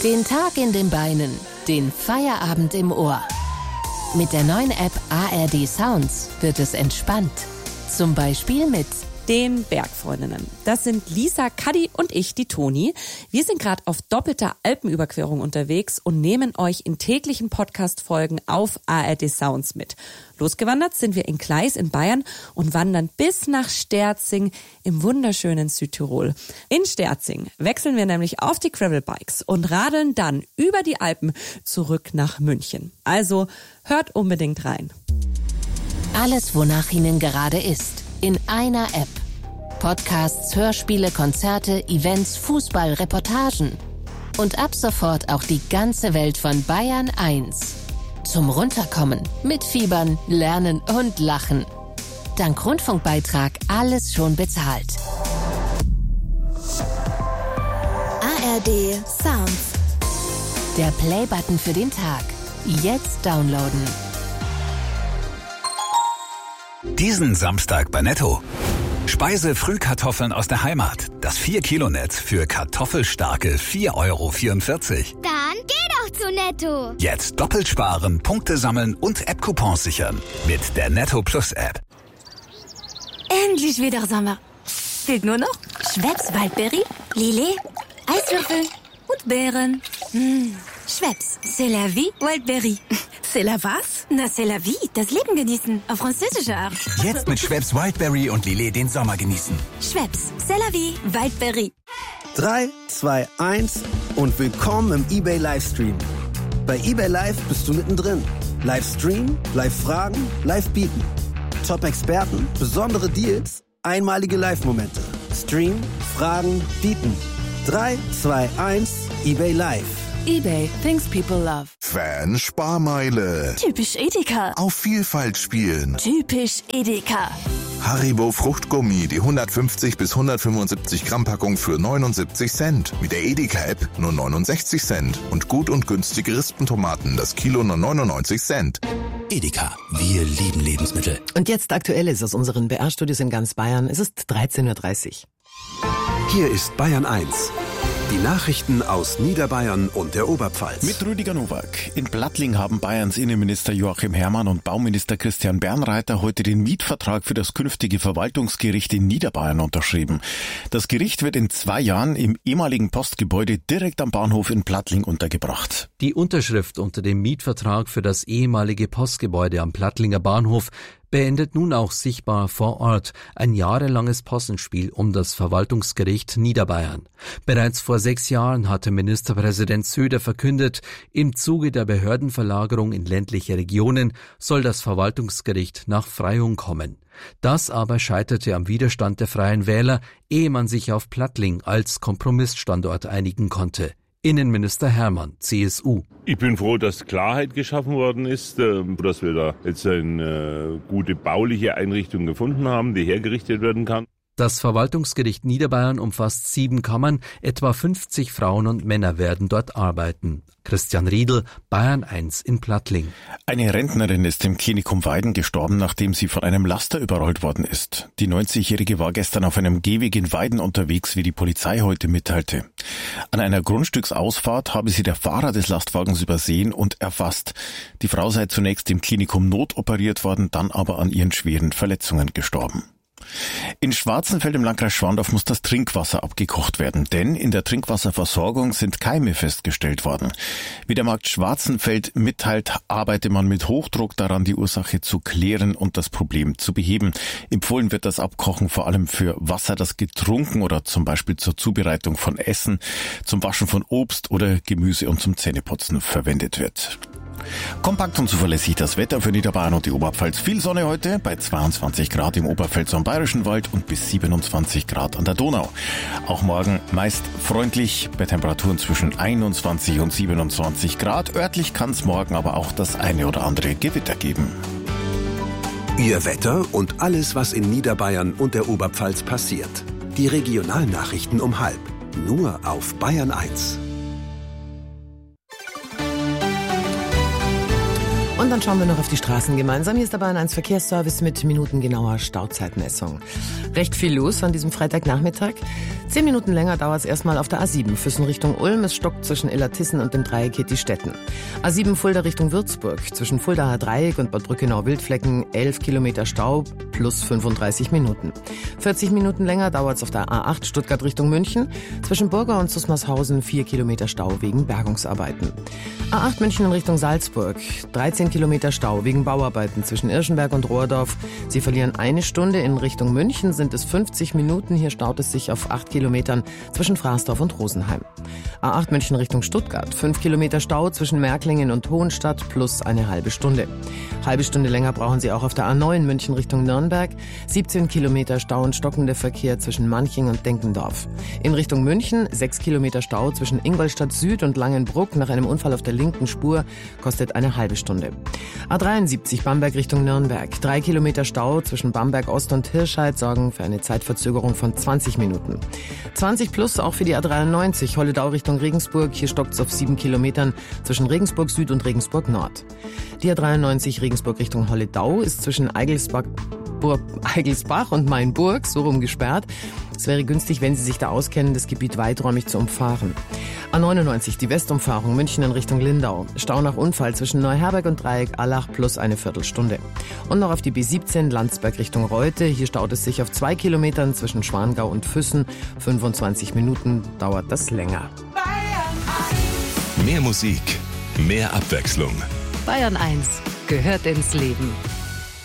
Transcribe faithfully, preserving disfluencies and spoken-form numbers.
Den Tag in den Beinen, den Feierabend im Ohr. Mit der neuen App A R D Sounds wird es entspannt. Zum Beispiel mit den Bergfreundinnen. Das sind Lisa, Kadi und ich, die Toni. Wir sind gerade auf doppelter Alpenüberquerung unterwegs und nehmen euch in täglichen Podcast-Folgen auf A R D Sounds mit. Losgewandert sind wir in Gleis in Bayern und wandern bis nach Sterzing im wunderschönen Südtirol. In Sterzing wechseln wir nämlich auf die Gravelbikes und radeln dann über die Alpen zurück nach München. Also hört unbedingt rein. Alles, wonach Ihnen gerade ist, in einer App. Podcasts, Hörspiele, Konzerte, Events, Fußball, Reportagen. Und ab sofort auch die ganze Welt von Bayern eins. Zum Runterkommen, mitfiebern, lernen und lachen. Dank Rundfunkbeitrag alles schon bezahlt. A R D Sounds. Der Play-Button für den Tag. Jetzt downloaden. Diesen Samstag bei Netto. Speise-Frühkartoffeln aus der Heimat. Das vier Kilo Netz für kartoffelstarke vier Euro vierundvierzig. Dann geh doch zu Netto. Jetzt doppelt sparen, Punkte sammeln und App-Coupons sichern. Mit der Netto Plus App. Endlich wieder Sommer. Fehlt nur noch Schweppes Waldbeere, Lillet, Eiswürfel und Beeren. Mmh. Schweppes, c'est la vie, Wildberry. C'est la was? Na, c'est la vie, das Leben genießen, auf französische Art. Jetzt mit Schweppes Wildberry und Lillet den Sommer genießen. Schweppes, c'est la vie, Wildberry. drei, zwei, eins und willkommen im eBay Livestream. Bei eBay Live bist du mittendrin. Livestream, Live-Fragen, Live-Bieten. Top-Experten, besondere Deals, einmalige Live-Momente. Stream, Fragen, Bieten. drei, zwei, eins, eBay Live. eBay, things people love. Fan-Sparmeile. Typisch Edeka. Auf Vielfalt spielen. Typisch Edeka. Haribo Fruchtgummi, die hundertfünfzig bis hundertfünfundsiebzig Gramm Packung für neunundsiebzig Cent. Mit der Edeka-App nur neunundsechzig Cent. Und gut und günstige Rispentomaten, das Kilo nur neunundneunzig Cent. Edeka, wir lieben Lebensmittel. Und jetzt Aktuelles aus unseren B R-Studios in ganz Bayern. Es ist dreizehn Uhr dreißig. Hier ist Bayern eins. Die Nachrichten aus Niederbayern und der Oberpfalz. Mit Rüdiger Nowak. In Plattling haben Bayerns Innenminister Joachim Herrmann und Bauminister Christian Bernreiter heute den Mietvertrag für das künftige Verwaltungsgericht in Niederbayern unterschrieben. Das Gericht wird in zwei Jahren im ehemaligen Postgebäude direkt am Bahnhof in Plattling untergebracht. Die Unterschrift unter dem Mietvertrag für das ehemalige Postgebäude am Plattlinger Bahnhof beendet nun auch sichtbar vor Ort ein jahrelanges Possenspiel um das Verwaltungsgericht Niederbayern. Bereits vor sechs Jahren hatte Ministerpräsident Söder verkündet, im Zuge der Behördenverlagerung in ländliche Regionen soll das Verwaltungsgericht nach Freyung kommen. Das aber scheiterte am Widerstand der Freien Wähler, ehe man sich auf Plattling als Kompromissstandort einigen konnte. Innenminister Herrmann, C S U. Ich bin froh, dass Klarheit geschaffen worden ist, dass wir da jetzt eine gute bauliche Einrichtung gefunden haben, die hergerichtet werden kann. Das Verwaltungsgericht Niederbayern umfasst sieben Kammern, etwa fünfzig Frauen und Männer werden dort arbeiten. Christian Riedl, Bayern eins in Plattling. Eine Rentnerin ist im Klinikum Weiden gestorben, nachdem sie von einem Laster überrollt worden ist. Die neunzigjährige war gestern auf einem Gehweg in Weiden unterwegs, wie die Polizei heute mitteilte. An einer Grundstücksausfahrt habe sie der Fahrer des Lastwagens übersehen und erfasst. Die Frau sei zunächst im Klinikum notoperiert worden, dann aber an ihren schweren Verletzungen gestorben. In Schwarzenfeld im Landkreis Schwandorf muss das Trinkwasser abgekocht werden, denn in der Trinkwasserversorgung sind Keime festgestellt worden. Wie der Markt Schwarzenfeld mitteilt, arbeite man mit Hochdruck daran, die Ursache zu klären und das Problem zu beheben. Empfohlen wird das Abkochen vor allem für Wasser, das getrunken oder zum Beispiel zur Zubereitung von Essen, zum Waschen von Obst oder Gemüse und zum Zähneputzen verwendet wird. Kompakt und zuverlässig das Wetter für Niederbayern und die Oberpfalz. Viel Sonne heute bei zweiundzwanzig Grad im Oberpfälzer und Bayerischen Wald und bis siebenundzwanzig Grad an der Donau. Auch morgen meist freundlich bei Temperaturen zwischen einundzwanzig und siebenundzwanzig Grad. Örtlich kann es morgen aber auch das eine oder andere Gewitter geben. Ihr Wetter und alles, was in Niederbayern und der Oberpfalz passiert. Die Regionalnachrichten um halb. Nur auf Bayern eins. Und dann schauen wir noch auf die Straßen gemeinsam. Hier ist der Bayern eins Verkehrsservice mit minutengenauer Stauzeitmessung. Recht viel los an diesem Freitagnachmittag. Zehn Minuten länger dauert es erstmal auf der A sieben. Füssen Richtung Ulm. Es stockt zwischen Illertissen und dem Dreieck Hetti-Stetten. A sieben Fulda Richtung Würzburg. Zwischen Fuldaer Dreieck und Bad Brückenau-Wildflecken elf Kilometer Stau plus fünfunddreißig Minuten. vierzig Minuten länger dauert es auf der A acht Stuttgart Richtung München. Zwischen Burger und Susmarshausen vier Kilometer Stau wegen Bergungsarbeiten. A acht München in Richtung Salzburg. dreizehn Kilometer Stau wegen Bauarbeiten zwischen Irschenberg und Rohrdorf. Sie verlieren eine Stunde. In Richtung München sind es fünfzig Minuten. Hier staut es sich auf acht Kilometern zwischen Fraßdorf und Rosenheim. A acht München Richtung Stuttgart. fünf Kilometer Stau zwischen Märklingen und Hohenstadt plus eine halbe Stunde. Halbe Stunde länger brauchen Sie auch auf der A neun München Richtung Nürnberg. siebzehn Kilometer Stau und stockender Verkehr zwischen Manching und Denkendorf. In Richtung München sechs Kilometer Stau zwischen Ingolstadt Süd und Langenbruck nach einem Unfall auf der linken Spur kostet eine halbe Stunde. A dreiundsiebzig Bamberg Richtung Nürnberg. Drei Kilometer Stau zwischen Bamberg Ost und Hirscheid sorgen für eine Zeitverzögerung von zwanzig Minuten. zwanzig plus auch für die A dreiundneunzig Holledau Richtung Regensburg. Hier stockt es auf sieben Kilometern zwischen Regensburg Süd und Regensburg Nord. Die A dreiundneunzig Regensburg Richtung Holledau ist zwischen Eigelsbach, Eigelsbach und Mainburg so rum gesperrt. Es wäre günstig, wenn Sie sich da auskennen, das Gebiet weiträumig zu umfahren. A neunundneunzig, die Westumfahrung München in Richtung Lindau. Stau nach Unfall zwischen Neuherberg und Dreieck Allach plus eine Viertelstunde. Und noch auf die B siebzehn Landsberg Richtung Reute. Hier staut es sich auf zwei Kilometern zwischen Schwangau und Füssen. fünfundzwanzig Minuten dauert das länger. Mehr Musik, mehr Abwechslung. Bayern eins gehört ins Leben.